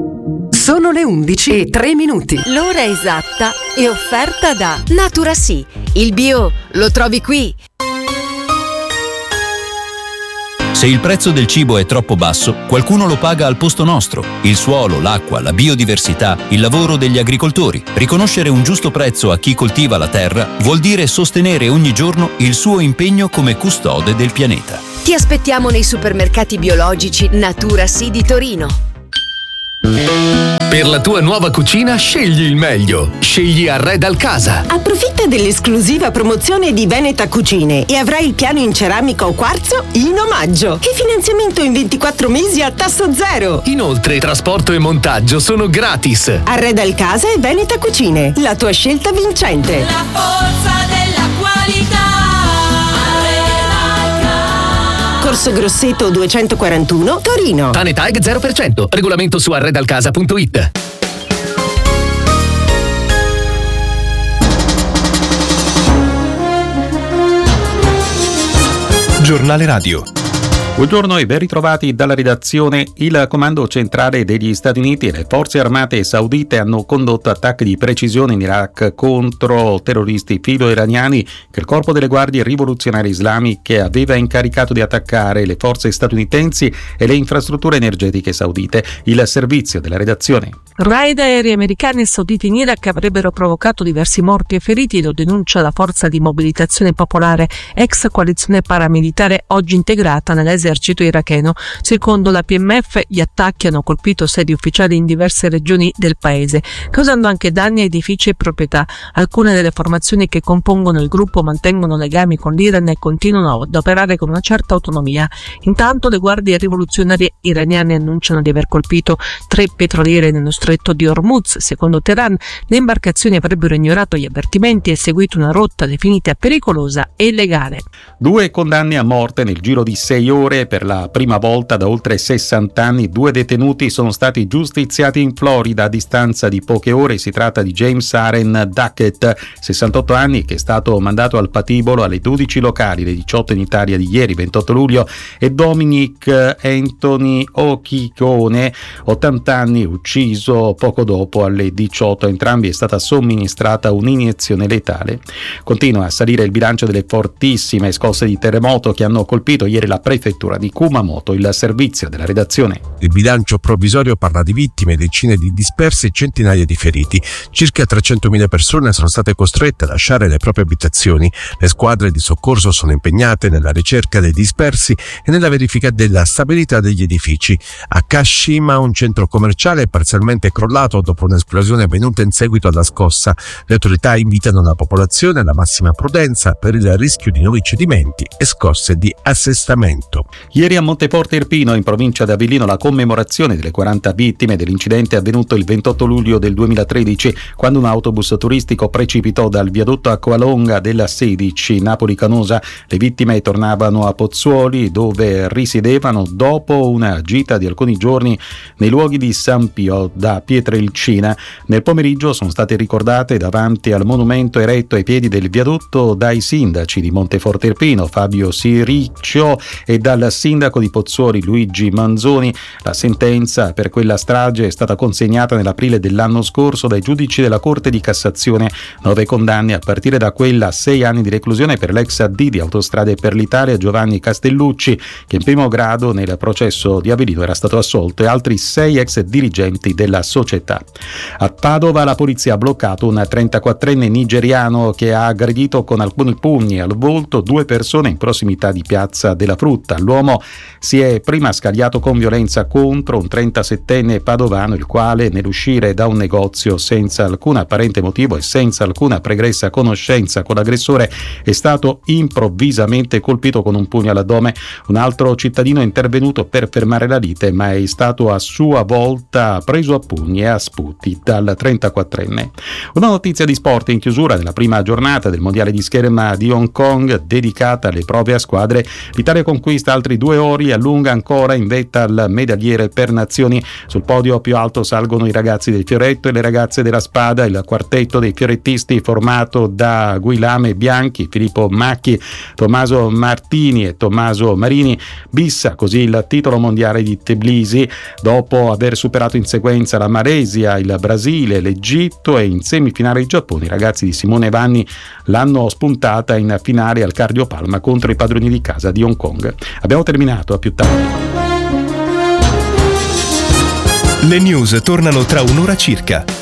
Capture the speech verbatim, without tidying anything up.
Sono le undici e tre minuti. L'ora esatta è offerta da Naturasì. Il bio lo trovi qui. Se il prezzo del cibo è troppo basso, qualcuno lo paga al posto nostro. Il suolo, l'acqua, la biodiversità, il lavoro degli agricoltori. Riconoscere un giusto prezzo a chi coltiva la terra vuol dire sostenere ogni giorno il suo impegno come custode del pianeta. Ti aspettiamo nei supermercati biologici Naturasì di Torino. Per la tua nuova cucina scegli il meglio. Scegli Arredal Casa. Approfitta dell'esclusiva promozione di Veneta Cucine e avrai il piano in ceramica o quarzo in omaggio e finanziamento in ventiquattro mesi a tasso zero. Inoltre trasporto e montaggio sono gratis. Arredal Casa e Veneta Cucine, la tua scelta vincente. La forza della qualità. Corso Grosseto duecentoquarantuno, Torino. Tanetag zero per cento. Regolamento su arredalcasa punto it. Giornale Radio. Buongiorno e ben ritrovati dalla redazione. Il Comando Centrale degli Stati Uniti e le forze armate saudite hanno condotto attacchi di precisione in Iraq contro terroristi filo-iraniani che il Corpo delle Guardie Rivoluzionarie Islamiche aveva incaricato di attaccare le forze statunitensi e le infrastrutture energetiche saudite. Il servizio della redazione. Raid aerei americani e sauditi in Iraq avrebbero provocato diversi morti e feriti, lo denuncia la Forza di Mobilitazione Popolare, ex coalizione paramilitare oggi integrata nell'esercito iracheno. Secondo la P M F gli attacchi hanno colpito sedi ufficiali in diverse regioni del paese, causando anche danni a edifici e proprietà. Alcune delle formazioni che compongono il gruppo mantengono legami con l'Iran e continuano ad operare con una certa autonomia. Intanto le guardie rivoluzionarie iraniane annunciano di aver colpito tre petroliere nello stretto di Hormuz. Secondo Teheran le imbarcazioni avrebbero ignorato gli avvertimenti e seguito una rotta definita pericolosa e illegale. Due condanne a morte nel giro di sei ore. Per la prima volta da oltre sessanta anni due detenuti sono stati giustiziati in Florida a distanza di poche ore. Si tratta di James Aaron Duckett, sessantotto anni, che è stato mandato al patibolo alle dodici locali, le diciotto in Italia di ieri, ventotto luglio, e Dominic Anthony Ochicone, ottanta anni, ucciso poco dopo alle diciotto. A entrambi è stata somministrata un'iniezione letale. Continua a salire il bilancio delle fortissime scosse di terremoto che hanno colpito ieri la prefettura di Kumamoto. Il servizio della redazione. Il bilancio provvisorio parla di vittime, decine di dispersi e centinaia di feriti. Circa trecentomila persone sono state costrette a lasciare le proprie abitazioni. Le squadre di soccorso sono impegnate nella ricerca dei dispersi e nella verifica della stabilità degli edifici. A Kashima un centro commerciale è parzialmente crollato dopo un'esplosione avvenuta in seguito alla scossa. Le autorità invitano la popolazione alla massima prudenza per il rischio di nuovi cedimenti e scosse di assestamento. Ieri a Monteforte Irpino, in provincia di Avellino, la commemorazione delle quaranta vittime dell'incidente avvenuto il ventotto luglio del duemilatredici, quando un autobus turistico precipitò dal viadotto Acqualonga della sedici Napoli-Canosa. Le vittime tornavano a Pozzuoli, dove risiedevano dopo una gita di alcuni giorni nei luoghi di San Pio da Pietrelcina. Nel pomeriggio sono state ricordate davanti al monumento eretto ai piedi del viadotto dai sindaci di Monteforte Irpino, Fabio Siriccio, e dal sindaco di Pozzuoli, Luigi Manzoni. La sentenza per quella strage è stata consegnata nell'aprile dell'anno scorso dai giudici della Corte di Cassazione. Nove condanne, a partire da quella a sei anni di reclusione per l'ex A D di Autostrade per l'Italia Giovanni Castellucci, che in primo grado nel processo di Avellino era stato assolto, e altri sei ex dirigenti della società. A Padova la polizia ha bloccato un trentaquattrenne nigeriano che ha aggredito con alcuni pugni al volto due persone in prossimità di Piazza della Frutta. L'uomo si è prima scagliato con violenza contro un trentasettenne padovano, il quale nell'uscire da un negozio senza alcun apparente motivo e senza alcuna pregressa conoscenza con l'aggressore è stato improvvisamente colpito con un pugno all'addome. Un altro cittadino è intervenuto per fermare la lite, ma è stato a sua volta preso a pugni e a sputi dal trentaquattrenne. Una notizia di sport in chiusura della prima giornata del mondiale di scherma di Hong Kong dedicata alle prove a squadre. L'Italia conquista altri due ori e allunga ancora in vetta al medagliere per nazioni. Sul podio più alto salgono i ragazzi del Fioretto e le ragazze della Spada, il quartetto dei fiorettisti formato da Guilame Bianchi, Filippo Macchi, Tommaso Martini e Tommaso Marini bissa così il titolo mondiale di Tbilisi dopo aver superato in sequenza la Malesia, il Brasile, l'Egitto e in semifinale il Giappone. I ragazzi di Simone Vanni l'hanno spuntata in finale al Cardiopalma contro i padroni di casa di Hong Kong. Abbiamo terminato, a più tardi. Le news tornano tra un'ora circa.